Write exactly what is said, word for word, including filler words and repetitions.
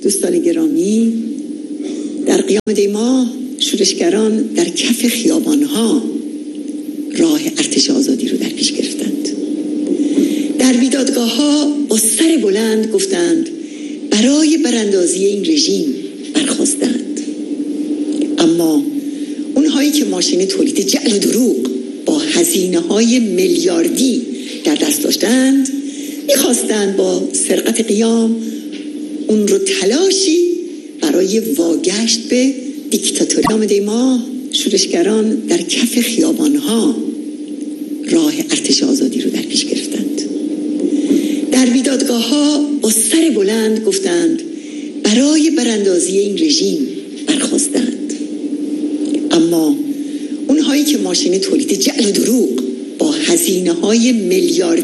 دوستان گرامی، در قیام دی ماه شورشگران در کف خیابانها راه ارتش آزادی رو در پیش گرفتند. در بیدادگاه‌ها با سر بلند گفتند برای براندازی این رژیم برخاستند. اما اونهایی که ماشین تولید جعل و دروغ با هزینه‌های میلیاردی در دست داشتند می‌خواستند با سرقت قیام اون رو تلاشی برای واگشت به دیکتاتوری. آمده ما شورشگران در کف خیابانها راه ارتش آزادی رو در پیش گرفتند. در بیدادگاه‌ها با سر بلند گفتند برای براندازی این رژیم برخاستند. اما اونهایی که ماشین تولید جعل و دروغ با هزینه‌های میلیاردی